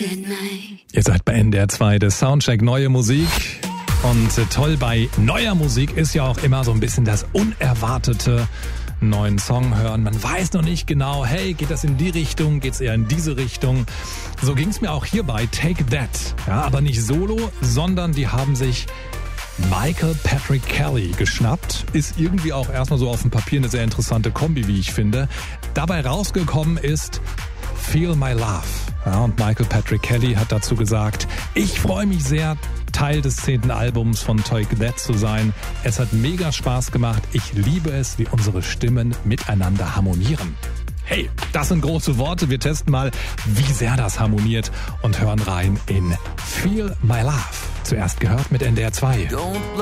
Ihr seid bei NDR 2, der Soundcheck Neue Musik. Und toll bei neuer Musik ist ja auch immer so ein bisschen das Unerwartete. Neuen Song hören. Man weiß noch nicht genau, hey, geht das in die Richtung, geht's eher in diese Richtung. So ging's mir auch hier bei Take That. Ja, aber nicht solo, sondern die haben sich Michael Patrick Kelly geschnappt. Ist irgendwie auch erstmal so auf dem Papier eine sehr interessante Kombi, wie ich finde. Dabei rausgekommen ist Feel My Love. Ja, und Michael Patrick Kelly hat dazu gesagt, ich freue mich sehr, Teil des 10. Albums von Take That zu sein. Es hat mega Spaß gemacht. Ich liebe es, wie unsere Stimmen miteinander harmonieren. Hey, das sind große Worte. Wir testen mal, wie sehr das harmoniert und hören rein in Feel My Love. Zuerst gehört mit NDR 2.